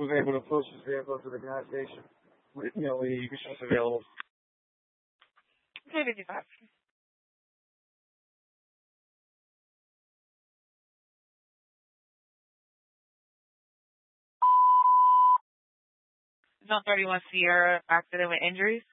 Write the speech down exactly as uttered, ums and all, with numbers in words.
was able to push his vehicle to the gas station. You know, he was just available. Okay, fifty-five. Zone thirty-one Sierra, accident with injuries.